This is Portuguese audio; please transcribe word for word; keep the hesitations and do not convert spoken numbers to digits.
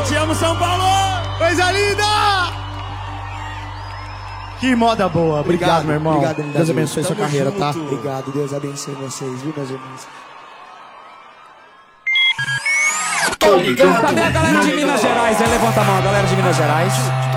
te amo, São Paulo! Coisa linda! Que moda boa. Obrigado, Obrigado, meu irmão. obrigado, Deus abençoe sua Tamo carreira, junto. tá? Obrigado, Deus abençoe vocês, viu, meus irmãos? Cadê a galera de Minas Gerais? Aí levanta a mão, a galera de Minas Gerais.